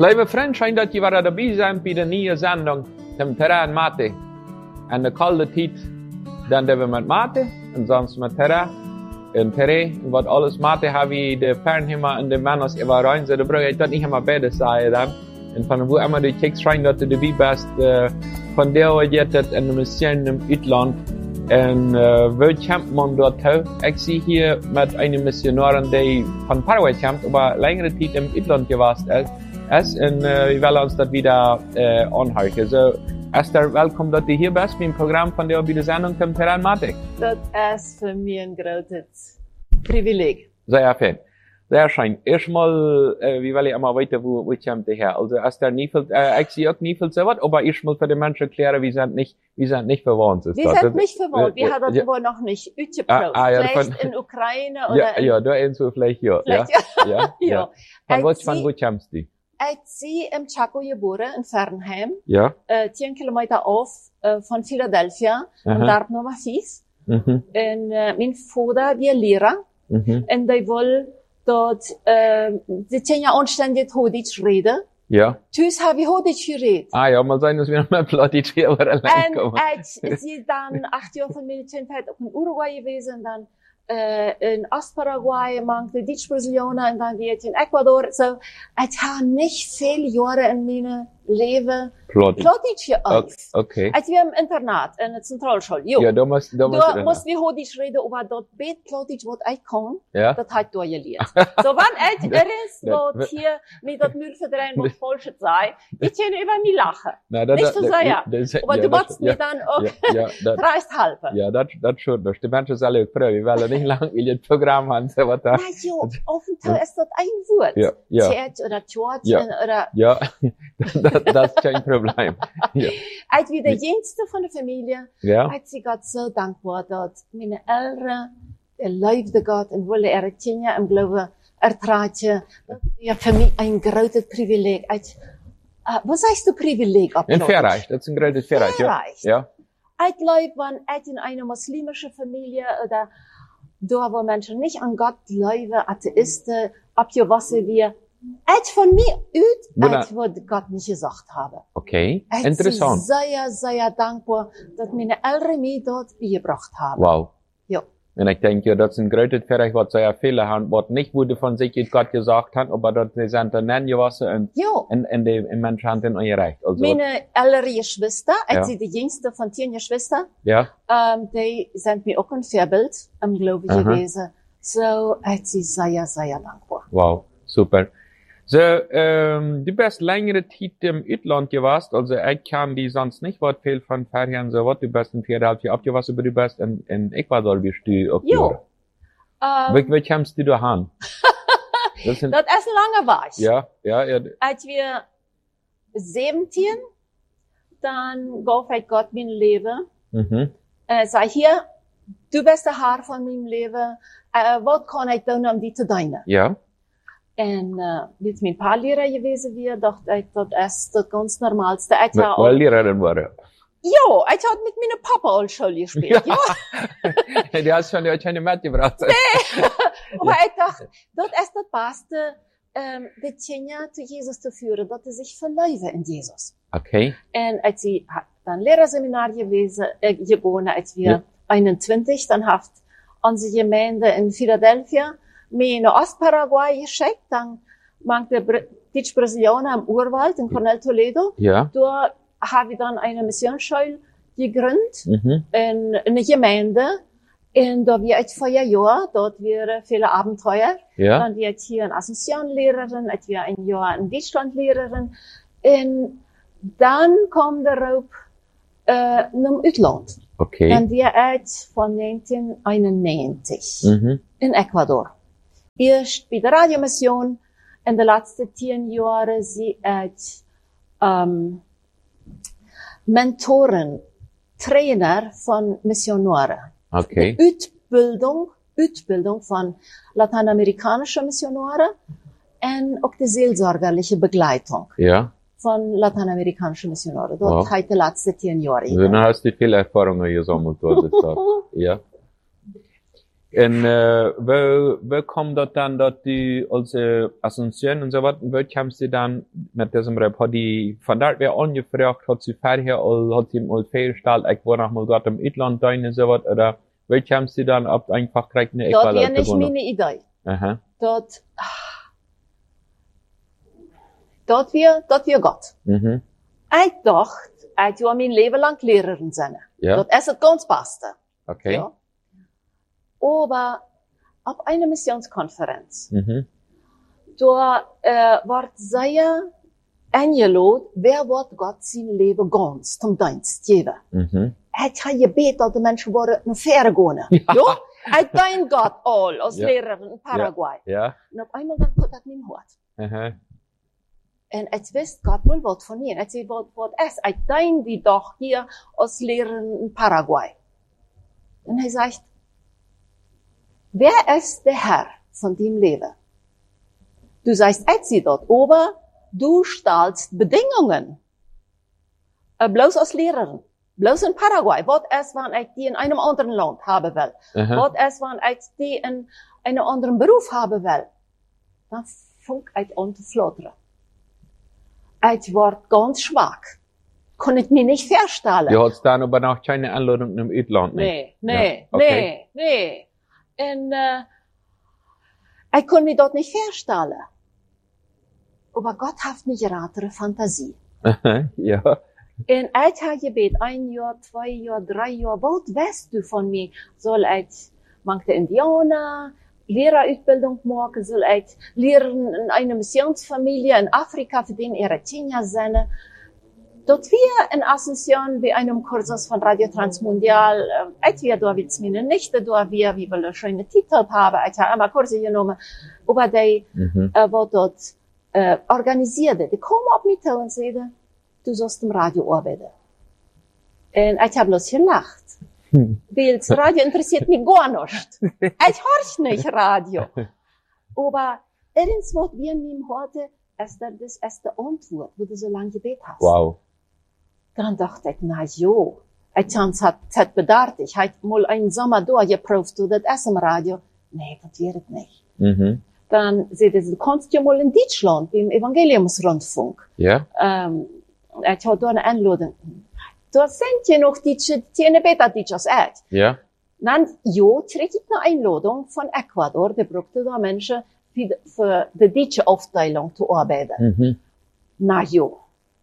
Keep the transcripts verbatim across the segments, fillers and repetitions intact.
Lieve vrienden, schön, dat je weer dabei zijn bij de nieuwe zending van Terra en Mate. En de koude tijd, dan hebben we met Mate, en sonst met Terra. En Terre, en wat alles Mate hebben we de Fernheimer en de Manners immer rein, so da brauche ich das nicht immer beide sagen dann. Und von wo immer du kriegst rein, dass du dabei bist, äh, von der wo jetzt in einem Mission im Utland. En uh, wo kämpft man dort auch? Ich sehe hier mit einem Missionar, der von Paraguay kämpft, aber längere Zeit im Utland gewesen ist. ist und uh, wir wollen uns das wieder uh, anhalten. So, Esther, willkommen, dass du hier bist mit dem Programm von der bei der Sendung vom Terra en Mate. Das ist für mich ein großes Privileg. Sehr schön. Sehr schön. Erstmal, äh, wie will ich immer weiter, wo, wo kommt der her? Also, Esther, nie viel, äh, ich sehe auch nie viel so was, aber erstmal für die Menschen erklären, wir sind nicht, wir sind nicht verwandt. Wir sind das, nicht verwandt, wir äh, haben das ja wohl noch nicht ausgeprobt. Ah, ah, ja, vielleicht von, in Ukraine oder ja, in... Ja, da irgendwo vielleicht, ja. Vielleicht, ja. ja. ja. ja. Von, wo, von wo kommst du? Ich bin im Chaco geboren, in Fernheim. Ja. Äh, zehn Kilometer auf, äh, von Philadelphia. Aha. Und daar Nummer vier. Mhm. Und, äh, mein Vater, wir Lehrer. Mhm. Und die wollen dat, uh, die zijn ja anständig Hodisch reden. Ja. Dus heb je Hodisch geredet. Ah ja, mal sein, dass wir noch mal Plattdeutsch hier aber allein kommen. En sie dann acht Jahre von meiner Kindheit auch in Uruguay gewesen, dann uh, in Ostparaguay, manche Deutsch-Brasilianer und dann geht in Ecuador. So, ich habe nicht viele Jahre in meinem Leben Plattdeutsch geübt. Okay. Als wir im Internat, in der Zentralschule, jo. Ja, da musst, da musst du musst wir Hodisch reden, aber dort bet Plattdeutsch, was ich kann, ja. das hat durchgelehrt. So, wenn ich ist, was hier mit das Müll verdrehen, was falsch sei, ich kann über mich lachen. Na, das, nicht so sehr, ja. Aber ja, du musst mir ja, dann auch ja, ja, dreist halten. Ja, das, das schon. Die Menschen sind alle frei. Wir wollen nicht lang in das Programm haben, so was da. Na jo, auf dem Teil ist das ein Wort. Ja, ja. Church oder George ja. oder... Ja, das, das ist kein Problem. Ja. Als wie der jüngste von der Familie, ja. als ich Gott so dankbar, dass meine Eltern, er liefde Gott und wollte er Kinder im Glauben ertragen. Das war für mich ein großes Privileg. Als, uh, was heißt du Privileg? Ein Verreich, das ist ein großes Verreich. Verreich. Ja. Als Leute waren in einer muslimischen Familie oder da, wo Menschen nicht an Gott glauben, Atheisten, abgewassen wir. Als von mir ut, als was Gott nicht gesagt habe. Okay, als interessant. Ich bin sehr, sehr dankbar, dass meine Eltern mich dort beigebracht haben. Wow. Ja. Und ich denke, ja, das ist ein großes Verreich, was sehr viele haben, was nicht wurde von sich Gott gesagt hat, aber dort sind dann nennen gewassen und, ja. und, und die Menschen haben dann erreicht. Also, meine ältere Geschwister, als ja. sie die jüngste von zehn Geschwistern, ja. ähm, die sind mir auch ein Vorbild im Glaube gewesen. So, als ich sehr, sehr dankbar. Wow, super. So, ähm, du bist längere Zeit im Utland gewesen, also ich kann die sonst nicht was viel von Ferien, so was, du bist in viereinhalb Jahren abgewachsen, aber du bist in, in Ecuador bist du auch. Jo. Ähm. Wie, wie kommst du da hin? Das, sind, das ist lange war ich. Ja, ja, ja. Als wir siebzehn, dann gab ich Gott mein Leben. Mhm. Äh, sag hier, du bist der Haar von meinem Leben, äh, was kann ich tun, um die zu dienen? Ja. En uh, dit mijn paar leraar gewesen weer, dacht ik dat is het ganz normalste. Ik had al leraar waren. Ja, ik had met mijn papa al school gespeeld. Ja. ja. Die had schon die keine mitgebracht. Nee. Maar ik dacht, dat is het beste, um, de kinderen zu Jesus te führen, dat ze zich verlieven in Jesus. Okay. En als ik dan Lehrerseminar gewesen, äh, gegangen, als wir ja. einundzwanzig, dann haft onze Gemeinde in Philadelphia mir in Ostparaguay geschickt, dann mankte Deutsch-Brasilianer im Urwald in Coronel Toledo. Ja. Da habe ich dann eine Missionsschule gegründet, mhm. in, in eine Gemeinde. Und da wir jetzt vor Jahr, dort wäre viele Abenteuer. Ja. Dann wir jetzt hier eine Ascension-Lehrerin, jetzt wir ein Jahr eine Deutschland-Lehrerin. Und dann kommt der Raub, äh, im Utland. Okay. Dann wir jetzt von neunzehnhunderteinundneunzig mhm. in Ecuador. Eerst bij de radiomission en de laatste tien jaren zie ik um, mentoren, trainer van missionaren. Okay. De uitbildung, uitbildung van Lateinamerikanische missionaren en ook de seelsorgerliche Begleitung. Ja. Von Lateinamerikanische Missionaren. Dat wow. Gaat de laatste tien jaar. Also, dann hast du viele Erfahrungen gesammelt, was es sagt. Ja. En uh, wo, wo kommt dat dan dat du als uh, Ascension und so was, wo kommst du dann mit diesem Rap? Hat die, von dort wer angefragt, hat sie vorher, oder hat sie mal festgestellt, ich war noch mal gerade im Inland da und so was, oder wo kommst du dann ab, einfach kriegt eine Equal? Das wäre nicht meine Idee. Aha. Dat, dat wir, dat wir Gott. Mhm. Ich dachte, ich will mein Leben lang Lehrerin sein. Ja. Das ist das ganz Beste. Okay. Ja. Aber auf einer Missionskonferenz, Mhm. da äh, wird sehr eingeladen, wer wird Gott sein Leben ganz zum Dienst geben. Mhm. Ich habe gebeten, dass die Menschen noch fair gehen. Ja. Ja? Ich danke Gott all als Ja. Lehrerin in Paraguay. Ja. Und auf einmal dann kommt das in mein Hort. Aha. Und ich wusste, Gott will was von mir. Ich sagte, was, was ist? Ich danke die doch hier als Lehrerin in Paraguay. Und er sagt, wer ist der Herr von dem Leben? Du sagst, ich sehe dort oben, du stellst Bedingungen. Äh, bloß als Lehrerin. Bloß in Paraguay. Was ist, wenn ich die in einem anderen Land haben will? Aha. Was ist, wenn ich die in einem anderen Beruf haben will? Dann fang ich an zu flattern. Ich war ganz schwach. Kon ich mir nicht vorstellen. Du hast dann aber noch keine Anladung im Utland, Nee, nee, Ja, okay. nee, nee. Und, äh, ich konnte mir dort nicht vorstellen. Aber Gott hat eine geratere Fantasie. Aha, ja. Und ich habe gebeten, ein Jahr, zwei Jahre, drei Jahre, was weißt du von mir? Soll ich manche Indianer, Lehrerausbildung machen? Soll ich lehren in einer Missionsfamilie in Afrika, für den ihre Kenia sind? Dort wir in Asunción bei einem Kursus von Radio Transmundial, äh, ich wir da wie meine Nichte, da wir, wie wir schöne Titel haben, ich habe immer Kurse genommen, aber die, Mhm. äh, wo dort, äh, organisierte, die kommen auf mich zu und sagen, du sollst im Radio arbeiten. Und ich habe bloß gelacht. Hm. Weil das Radio interessiert mich gar nicht. Ich höre nicht Radio. Aber irgendwas, wie in meinem Horte, ist das ist die Antwort, wo du so lange gebeten hast. Wow. Dann dachte ich, na jo, ich hat, hat bedacht, ich hab mal einen Sommer durchgeprüft, du, das ist im Radio. Nee, das wird nicht. Mhm. Dann sagte sie, du kannst ja mal in Deutschland, beim Evangeliumsrundfunk. Ja. Ähm, ich hatte da eine Einladung. Da sind ja noch die, die eine Beta-Teacher als ich. Ja. Dann, jo, krieg ich eine Einladung von Ecuador, der brauchte da Menschen für, die- für die deutsche Aufteilung zu arbeiten. Mhm. Na jo.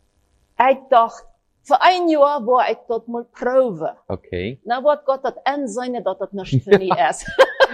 Ich dachte, für ein Jahr war ich dort mal proben. Okay. Na, wird Gott das anseine, dass das nicht für mich ist.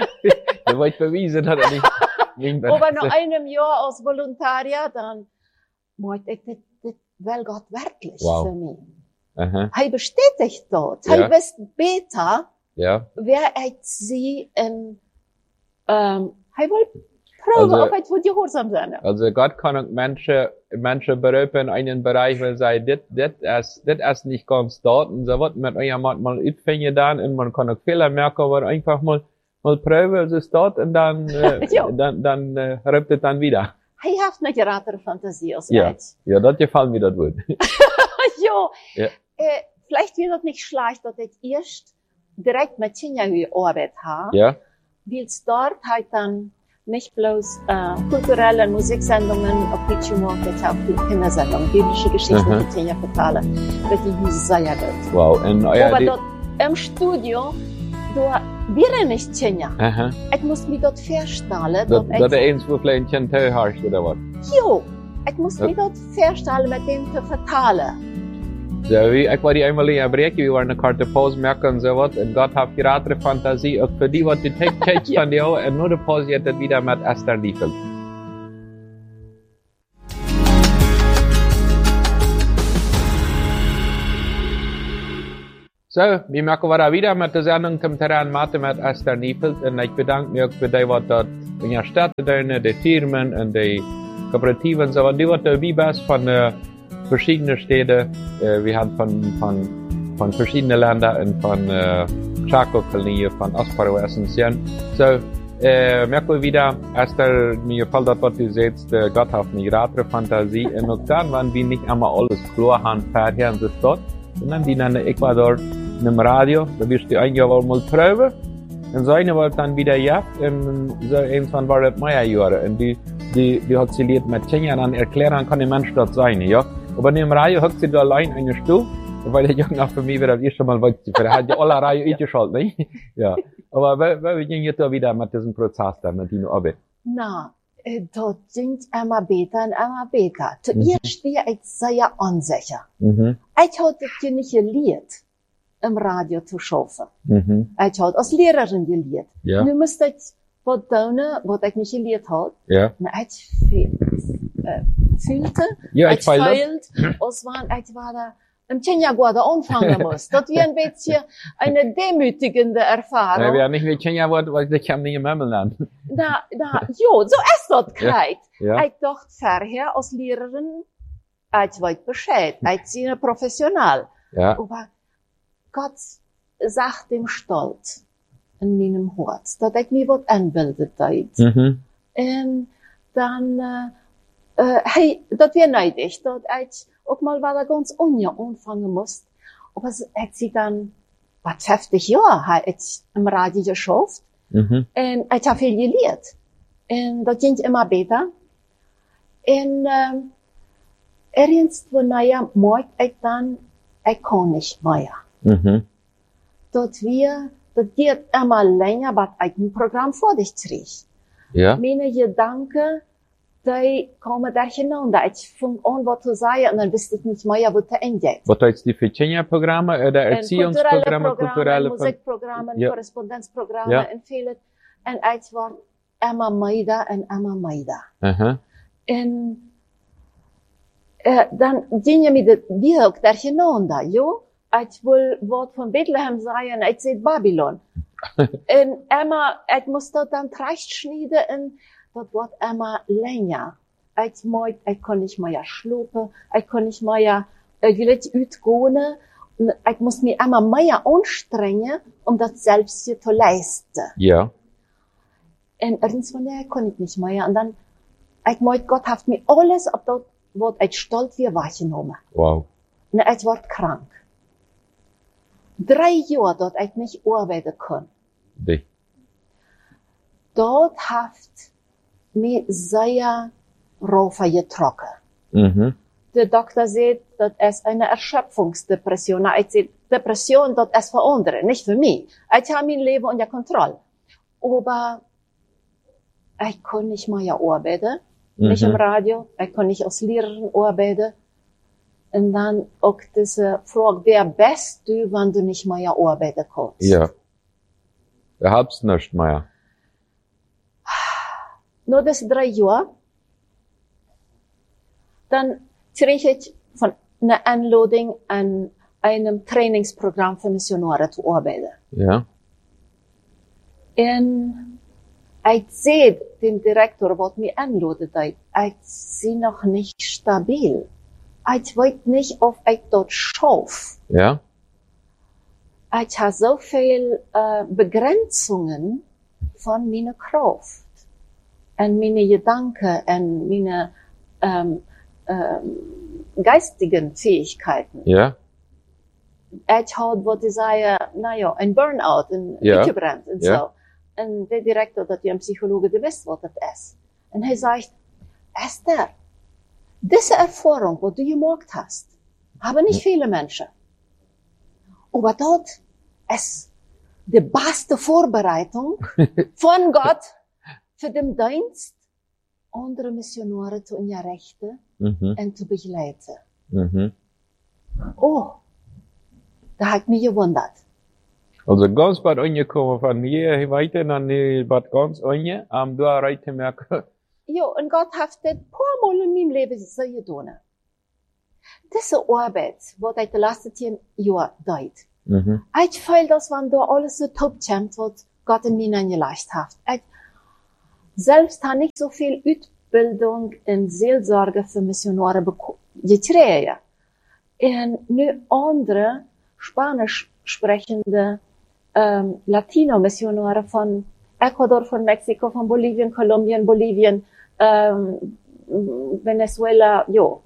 Da wollte ich beweisen, dass er nicht, nicht Aber nach einem Jahr als Volontariat, dann, meinte ich, das, das will Gott wirklich Wow. für mich. Aha. Er bestätigt dort. Ja. Er weiß besser, Ja. wer ich sie in, ähm, er will proben, Also- ob ich wohl gehorsam sein. Also Gott kann auch Menschen, Menschen berufen in einen Bereich, weil sie das, das ist, das ist nicht ganz dort, und so wird mit euch manchmal utfängen dann, und man kann auch Fehler merken, aber einfach mal, mal proben, es ist dort, und dann, äh, Ja. dann, dann, äh, rübt es dann wieder. Er hat eine geratere Fantasie als Ja. ich. Ja, das gefällt mir, das gut. Ja. Ja. Äh, vielleicht wird das nicht schlecht, dass ich erst direkt mit Kenia gearbeitet habe. Ja. Weil es dort halt dann nicht bloß äh, kulturelle Musiksendungen auf Deutsch gemacht, ich habe auch die Kindersendungen, biblische Geschichten Aha. für Kenia vertalen. Das ist mir sehr gut. Wow. Und euer, Aber die, dort im Studio, da wäre nicht Kenia. aha. Ich muss mich dort vorstellen, Das, dass das ist ich, eins, wo vielleicht ein Tö hast, oder was? jo, ich muss Ja. mich dort vorstellen, mit dem zu vertalen. So, wie, ich war die einmal in Abreke, wir waren eine Karte Pause merken und so was, und Gott hat gerade Fantasie, auch für die, was die Tech Tech von dir, und nur die Pause hat das wieder mit Esther Liefeld. So, wir machen weiter wieder mit der Sendung zum Terrain Mathe mit Esther Niefeld, und ich bedanke mich auch für die, was dort in der Stadt tun, die Firmen und die Kooperativen, so, die, was dabei ist von äh, verschiedenen Städten, äh, wir haben von, von, von verschiedenen Ländern und von äh, Chaco-Kolonie, von Asparo, Asunción. So, äh, merken wir wieder, Esther, mir gefällt das, was du sagst, äh, Gott hat eine gerade Fantasie, und auch dann, wenn wir nicht einmal alles klar haben, vorher und das dort, und dann die in Ecuador, in einem Radio, da wirst du ein Jahr mal proben, Und seine war dann wieder ja, und so irgendwann war das Meierjahre. Und die, die, die hat sie liet mit Tjenja dann erklären, kann der Mensch dort sein, ja. Aber in dem Radio hat sie da allein eine Stuhl, weil der Junge für mich wieder das erste Mal weg, der hat ja alle Radio eingeschaltet, nicht? Ja. Aber wir gehen jetzt da wieder mit diesem Prozess dann, mit ihnen Arbeit. Na, dort ging immer besser und immer besser. Zuerst war ich sehr unsicher. Mhm. Ich hatte es nicht gelehrt, im Radio zu schaffen. Mhm. Ich hatte als Lehrerin gelehrt. Ja. Und nu musste ich was tun, was ich nicht gelehrt habe. Ja. Und ich äh, fühlte, Ja, ich ich feilte. feilt, als wann ich war da im Tjenja-Guarda anfangen muss. Das war ein bisschen eine demütigende Erfahrung. Ja, wir haben nicht wie Tjenja Wort, weil ich kann nicht Mömmel an. Na, na, jo, so ist das gekriegt. Ja. Ich dachte vorher als Lehrerin, ich weiß Bescheid, ich bin professional. Ja. Aber Gott sagt dem Stolz in meinem Herz, dass ich mir was anbildet dort. Mhm. Und dann, äh, äh, hey, das wäre neidig, dass ich auch mal wieder ganz unja anfangen muss. Aber es hat sie dann, was fünfzig Jahre hat ich im Radio geschafft. Mhm. Und ich habe viel gelernt. Und das ging immer besser. Und, ähm, irgendwo, naja, mag ich dann, ich kann nicht mehr. Mhm. Dat wir, das geht immer länger, was ich ein Programm vor dich krieg. Ja. Meine Gedanken, die kommen durcheinander. Ich fang an, was zu sagen, und dann wüsste ich nicht mehr, wo zu enden. Was heißt die für Tjenja-Programme, oder Erziehungsprogramme, kulturelle kulturelle Programme, Musikprogramme, Ja. Korrespondenzprogramme, Ja. und vieles. Und ich war immer mehr und immer mehr. Aha. Und, äh, dann gingen wir die auch durcheinander, jo? Ich will was von Bethlehem sagen, ich sehe Babylon. Und immer, ich muss das dann zurechtschneiden, und das wird immer länger. Ich mag, ich kann nicht mehr schlafen, ich kann nicht mehr, ich will nicht ausgehen, und ich muss mich immer mehr anstrengen, um das selbst hier zu leisten. Ja. Und irgendwann, ja, kann ich nicht mehr. Und dann, ich mag, Gott hat mir alles, auf das, was ich stolz wie wahrgenommen. Wow. Und ich war krank. Drei Jahre, dort ich nicht arbeiten kann. Dich. Dort hat mir sehr Raufer getroffen. Mhm. Der Doktor sagt, das ist eine Erschöpfungsdepression. Ich sage, Depression, das ist für andere, nicht für mich. Ich habe mein Leben unter Kontrolle. Aber ich kann nicht mehr arbeiten. Mhm. Nicht im Radio. Ich kann nicht als Lehrerin arbeiten. Und dann auch diese Frage, wer bist du, wenn du nicht mehr arbeiten kannst? Ja. Du hab's nicht mehr. Nur das drei Jahre, dann krieg ich von einer Anladung an einem Trainingsprogramm für Missionare zu arbeiten. Ja. Und ich sehe den Direktor, was mir anladet, ich sehe noch nicht stabil. Ich weiß nicht, ob ich dort schaffe. Ja. Ich habe so viel äh, Begrenzungen von meiner Kraft und meine Gedanken und meine ähm, ähm, geistigen Fähigkeiten. Ja. Ich habe, was ich sage, naja, ein Burnout, ein Ja. Weggebrannt und Ja. so. Und der Direktor, dat ein Psychologe, der wisst, was das ist. Und er sagt, Esther, diese Erfahrung, die du gemacht hast, haben nicht viele Menschen. Aber dort ist die beste Vorbereitung von Gott für den Dienst, andere Missionare zu unterrichten Mhm. und zu begleiten. Mhm. Oh, da hat mich gewundert. Also ganz bad angekommen von hier weiter, dann bad ganz ange, am da reite merke. Ja, und Gott hat das ein paar Mal in meinem Leben so getan. Diese Arbeit, was ich die letzten zehn Jahre tut, Mhm. ich fühle, dass wenn da alles so top kommt, was Gott in mir eingelegt hat. Ich selbst habe nicht so viel Ausbildung in Seelsorge für Missionare gekriegt. Und nur andere Spanisch sprechende ähm, Latino-Missionare von Ecuador, von Mexiko, von Bolivien, Kolumbien, Bolivien, ähm, Venezuela, jo.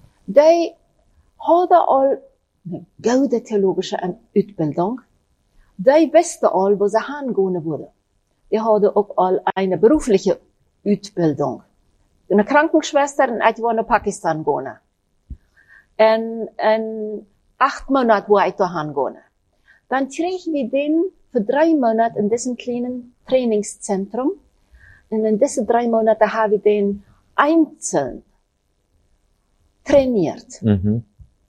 Die hadden al eine gute theologische Ausbildung, die wisten al wo ze heen worden. Die hadden ook al een berufliche Ausbildung. Eine Krankenschwester en ik wil naar Pakistan gaan. En, en acht Monate wo ik dahin gaan. Dann kregen wir den für drei Monate in diesem kleinen Trainingszentrum. Und in diesen drei Monaten haben wir den einzeln trainiert. Mhm.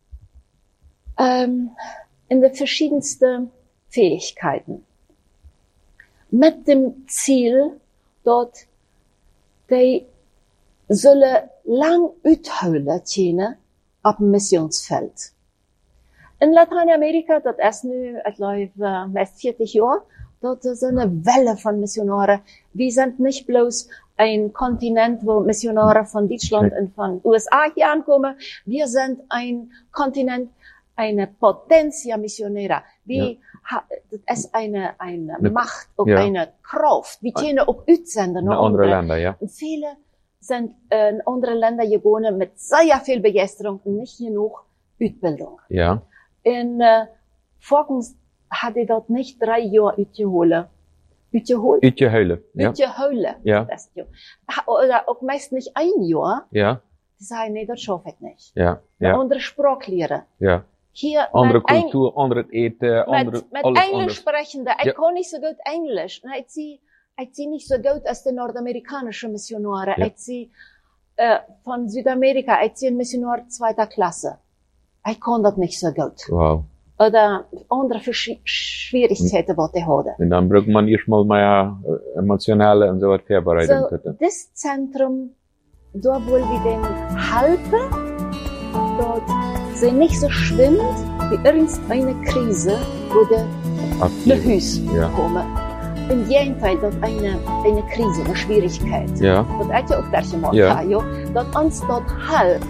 Ähm, in den verschiedensten Fähigkeiten. Mit dem Ziel, dort die zullen lang uithouden kunnen op een missionsveld. In Lateinamerika, dat is nu, ik geloof, uh, meest veertig jaar, dat is een Welle van missionaren. Wir sind nicht bloß ein Kontinent, wo Missionare von Deutschland und von U S A hier ankommen. Wir sind ein Kontinent, eine Potentia Missionera. Wir, Ja. ha, das ist eine, eine Ne- Macht, auch ja. eine Kraft. Wir können auch uitsenden Naar andere Länder, ja. Und viele sind äh, in andere Länder gegangen mit sehr viel Begeisterung und nicht genug Ausbildung. Ja. In äh, Volkens hat er dort nicht drei Jahre uitgeholt. Uitgeholt? Uit je huilen. Ja. Uitgeholt. Ja. Das, ja. Oder auch meist nicht ein Jahr. Ja. Die sagen, nee, das schaffe ich nicht. Ja. Eine Ja. andere Sprache lernen. Ja. Hier Andere met Eng- Kultur, andere eten, andere, Met, met alles Englisch anders. sprechende. Ich Ja. kann nicht so gut Englisch. Ich zie, ich zie nicht so gut als die nordamerikanischen Missionare. Ja. Ich zie äh, von Südamerika, ich zie ein Missionar zweiter Klasse. Ich kann das nicht so gut. Wow. Oder andere Versch- Schwierigkeiten, was die haben. En dan braucht man erstmal mehr äh, emotionale und so was Vorbereitung. So, So, das Zentrum, da wollen wir den helfen, dort sie nicht so schwimmt, wie irgendeine Krise, wo der nach Hus Ja. kommen. In jedem Fall dort eine, eine Krise, eine Schwierigkeit. Ja. Dat heb je ook daar gemaakt, Ja. ja. joh. Dat ons dat helpt.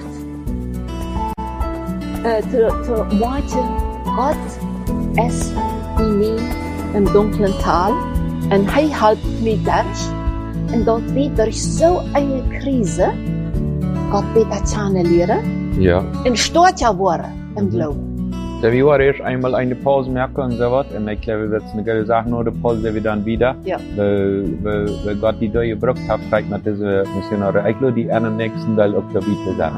Uh, te, te weten, God is in mij im dunklen Tal en hij helpt mij durch. En dat we durch so eine Krise God beter kennenlernen Ja. en stärker worden im Mhm. Glauben. So, wir waren erst einmal eine Pause merken und so was. Und ich glaube, das ist eine gute Sache, nur die Pause wir dann wieder. Ja. Weil, weil, weil Gott die da gebraucht hat, vielleicht mit diese Missionare. Ich glaube, die einen nächsten Teil auch dabei zu sein.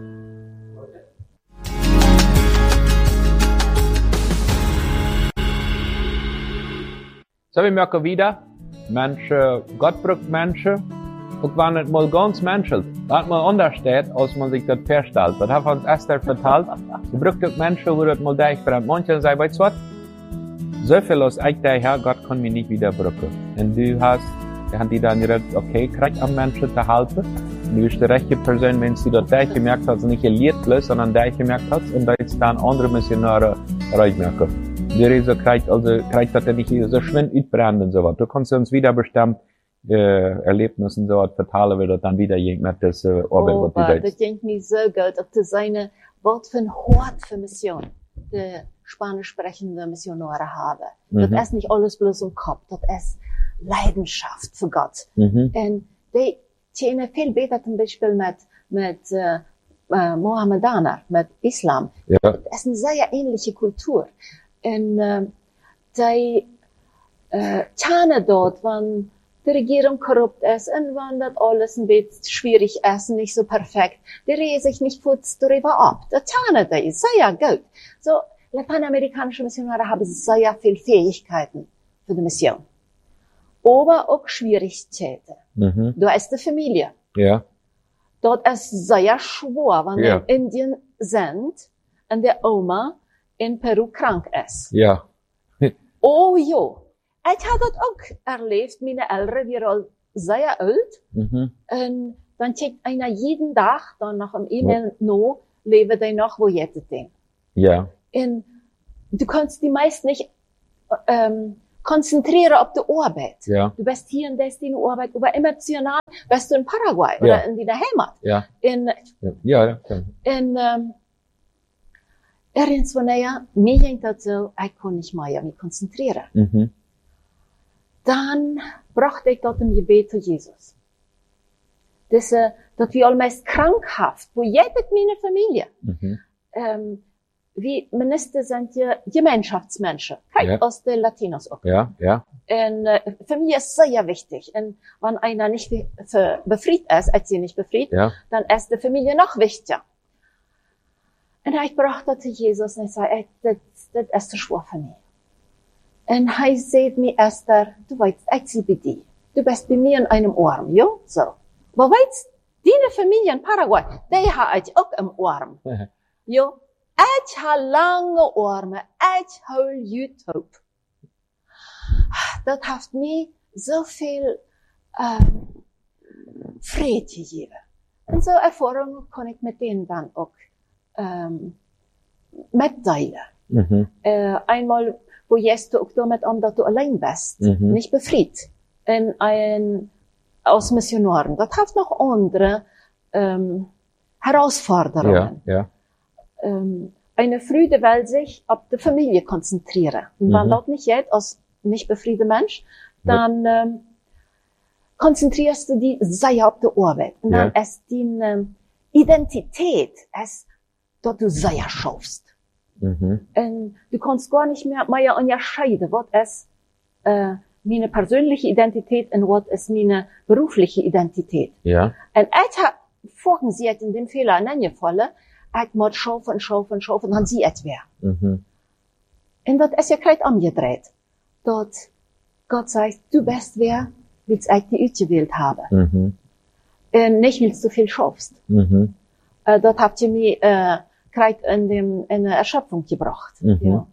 So, wir merken wieder, Menschen, Gott braucht Menschen, auch wenn es mal ganz menschelt, das mal anders steht, als man sich das vorstellt. Das hat uns Esther vertalt. Sie braucht auch Menschen, wo das mal durchbrennt. Manche sagen, weißt du was? So viel als ich daher, Gott kann mich nicht wieder brauchen. Und du hast, da haben die dann gesagt, okay, krieg am Menschen zu helfen. Du bist die rechte Person, wenn sie das durchgemerkt hat, nicht gelehrt bloß, sondern durchgemerkt hat, und da jetzt dann andere Missionare reinmerken. Der ist so kriegt, also, kriegt das nicht so schön uitbrennen und so was. Du kannst uns wieder bestimmt, äh, Erlebnisse und so was vertalen, wird dann wieder jemand das, äh, Arbeit, Oh, was du aber da das denkt mir so gut, ob das eine Wort von Hort für Mission, die spanisch sprechende Missionare haben. Mhm. Das ist nicht alles bloß im Kopf, das ist Leidenschaft für Gott. Mhm. Und die tjänar viel besser zum Beispiel mit, mit äh, äh, Mohammedaner, mit Islam. Ja. Das ist eine sehr ähnliche Kultur. Und äh, die äh, tjänar dort, wenn die Regierung korrupt ist und wenn das alles ein bisschen schwierig ist, nicht so perfekt, die regen sich nicht kurz darüber ab. Das tjänar die sehr gut. So, lateinamerikanische Missionare haben sehr viel Fähigkeiten für die Mission. Aber auch Schwierigkeiten. Mhm. Da ist die Familie. Ja. Dort ist sehr schwer, wenn Ja. wir in Indien sind und der Oma in Peru krank ist. Ja. Oh ja. Ich habe das auch erlebt. Meine Eltern waren all sehr alt. Mhm. Und dann checkt einer jeden Tag, dann nach einem E-Mail noch, leben die noch, wo jetzt sind. Ja. Und du kannst die meist nicht ähm, konzentrieren auf die Arbeit. Ja. Du bist hier und das deine Arbeit, aber emotional bist du in Paraguay Ja. oder in deiner Heimat. Ja. In, Ja. Ja. Ja. in, ähm, ergens wanneer, mir ging das so, ich kann nicht mehr mich konzentrieren. Mhm. Dann brachte ich dort im Gebet zu Jesus. Das, äh, dass wir allmeist krankhaft, wo jede meine Familie, Mhm. ähm, wie Minister sind ja Gemeinschaftsmenschen. Kijk, Ja. als de Latinos ook. Ja, ja. En uh, Familie ist sehr wichtig. En wenn einer nicht be- ver- befriedigt ist, als sie nicht befriedigt, Ja. dann ist die Familie noch wichtiger. En hij bracht dat tot Jezus en hij zei, "Ey, dit, dit is te zwaar voor mij." En hij zei mir, Esther, du weißt, ich zie bei dir. Du bist bei mir in einem Arm, ja? So. Aber weißt, deine Familie in Paraguay, die hat ich auch im Arm. Ja? Ich habe lange Arme, ich habe gut hoop. Dat heeft mij zoveel ähm, Vrede gegeven. En zo'n ervaring kon ik meteen dan ook ähm, mitteilen. Mhm. Äh, einmal, wo jetzt du auch damit an, dass du allein bist, Mhm. nicht befriedigt, in ein, aus Missionaren. Das hat noch andere ähm, Herausforderungen. Ja, ja. Ähm, eine Freude will sich auf die Familie konzentrieren. Und wenn Mhm. das nicht geht, als nicht befriedigter Mensch, dann ähm, konzentrierst du dich sehr auf die Arbeit. Und dann Ja. ist deine Identität, ist, dass du sehr schaffst. Mhm. Und du kannst gar nicht mehr, mehr unterscheiden, was ist äh, meine persönliche Identität und was ist meine berufliche Identität. Ja. Und ich habe vorhin sie hat in dem Fehler angefallen, ich muss schaffen, schaffen, schaffen, dann sie es wer. Mhm. Und das ist ja gleich umgedreht. Dort Gott sagt, du bist wer, willst ich die ausgewählt haben. Mhm. Und nicht, willst du viel schaffst. Mhm. Äh, dort habt ihr mir äh, gleich in, dem, in der Erschöpfung gebracht. Mhm. Ja.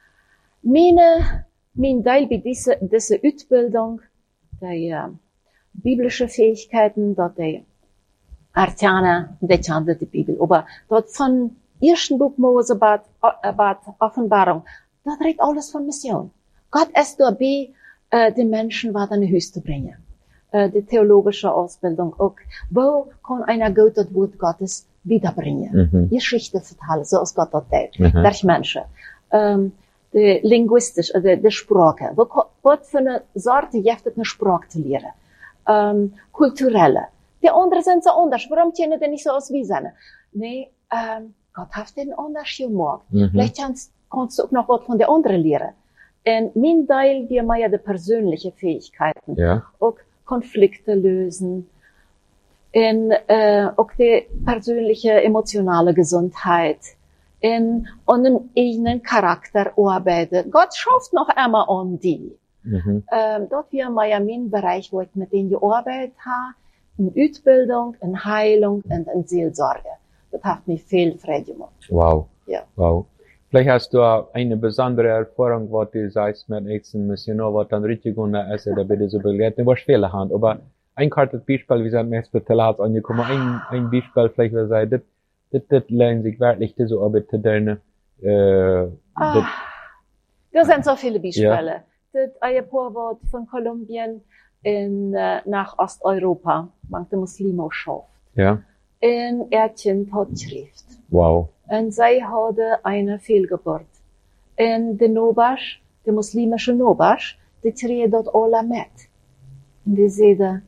Meine, mein Teil bei dieser, dieser Ausbildung, die äh, biblische Fähigkeiten, dort die Artianer, die kannten die Bibel. Aber dort von ersten Buch Mose, Bad, äh, Bad Offenbarung, dort redet alles von Mission. Gott ist dabei, äh, die Menschen weiter in die Höchste bringen. Äh, die theologische Ausbildung auch. Wo kann einer Gott das Wort Gottes wiederbringen? Mhm. Geschichte vertellen, so als Gott das tut. Mhm. Durch Menschen. Ähm, die linguistisch, also die Sprache. Was für eine Sorte gibt es, eine Sprache zu lernen? Ähm, kulturelle. Die anderen sind so anders. Warum können die nicht so aus wie sein? Nee, ähm, Gott hat den anders gemacht. Mhm. Vielleicht kannst, kannst du auch noch was von der anderen lernen. Und mein Teil, wir mehr die persönliche Fähigkeiten. Ja. Auch Konflikte lösen. Und, äh, auch die persönliche emotionale Gesundheit. In einen eigenen Charakter arbeiten. Gott schafft noch einmal an die. Mhm. Ähm, dort wir mal ja mein Bereich, wo ich mit denen gearbeitet habe, in Ausbildung, in Heilung und in Seelsorge. Das hat mich viel Freude gemacht. Wow. Ja. Wow. Vielleicht hast du eine besondere Erfahrung, was du sagst mit nächsten Missionar, was dann richtig gut ist, da bitte so begleiten, was schwere Hand. Aber ein kartes Beispiel, wie sind wir jetzt bitte laut angekommen, ein, ein Beispiel, vielleicht, wir sagen, das, das, das lernen sich wirklich diese Arbeit zu deine, äh, Ah, da sind so viele Beispiele. Ja. Das ein paar Worte von Kolumbien in, äh, nach Osteuropa, manche Muslime schafft. ja, In Erdchen hat Schrift. wow, Und sie hatte eine Fehlgeburt. Und der Nobasch, der muslimische Nobasch, die treten dort alle mit. Und die sehen,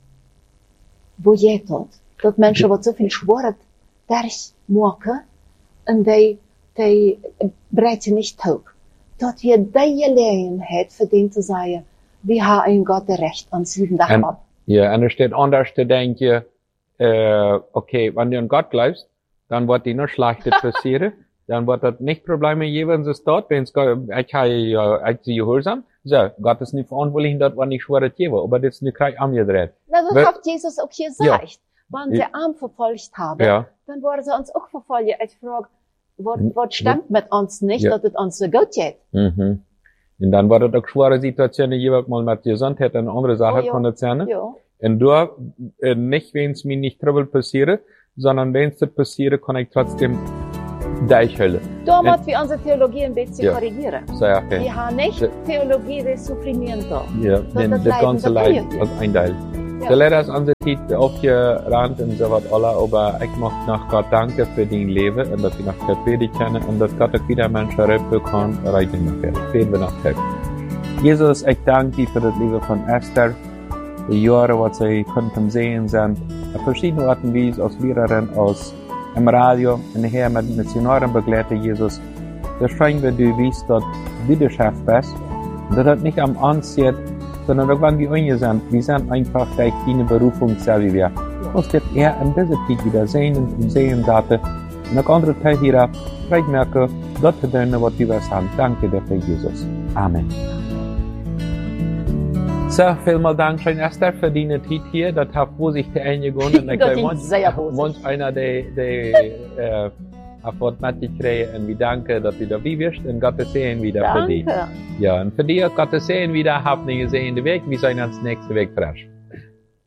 wo geht das? Dat Menschen, die so viel schweren, durch machen, und die, die breiten nicht taub. Dat wir die Gelegenheit für den zu sagen, wir haben ein Gott der Recht an sieben Tagen ab. ja, und es steht anders zu denken, äh, okay, wenn du an Gott glaubst, dann wird dir nur Schlechtes passieren, dann wird das nicht Probleme geben, es dort, wenn es, ich habe, ja, ich sie gehorsam, so, Gott ist nicht verantwortlich, dort war nicht schwerer geben, aber das ist nicht gleich angedreht. Na, das Wer- hat Jesus auch gesagt. Ja. Wenn sie arm verfolgt haben, Ja. dann wollen sie uns auch verfolgen. Ich frage, was, Hm. was stimmt mit uns nicht, Ja. dass es uns so gut geht? Mhm. Und dann war das auch schwere Situationen, jeweils mal mit Gesundheit und andere Sachen Oh, ja. kann das sein. Ja. Und da, äh, nicht, wenn es mir nicht Trouble passiert, sondern wenn es das passiert, kann ich trotzdem durchhalten. Da Ja. muss wir unsere Theologie ein bisschen Ja. korrigieren. So, ja, okay. Wir haben nicht Ja. Theologie des Supprimierenden. Ja, denn das das Leiden ganze der Leid Community. als ein Teil. Ja. Der Lehrer ist unsere Zeit aufgerannt und so was alle, aber ich möchte nach Gott danken für dein Leben und dass ich nach der Predigt kenne und dass Gott auch wieder Menschen helfen kann, reichen nachher. Beten wir nachher. Jesus, ich danke dir für das Leben von Esther, die Jahre, was sie konnten sehen sind, auf verschiedene Arten wie als Lehrerin, als im Radio und hier mit Missionaren begleiten, Jesus. Das scheint, wenn du weißt, dass du der Chef bist. Und dass das nicht am Anziehen, sondern auch wenn wir unge sind. Wir sind einfach durch deine Berufung, so wie wir. Du musst jetzt eher in dieser Zeit wieder sehen und sehen, dass und auch andere Teil hier, ich merke, Gott zu tun, was wir haben. Danke dafür, Jesus. Amen. So, vielmal Dank, schön Esther, für deine Zeit hier. Das hat vorsichtig eingegangen. Und ich glaube, manch einer, der, der, äh, auf Wort mitgekriegt und wir danken, dass du dabei bist und Gottes Segen wieder Danke. für dich. Ja, und für dich, Gottes Segen wieder, habt ihr gesehen, den Weg, wir sehen uns nächste Weg frisch.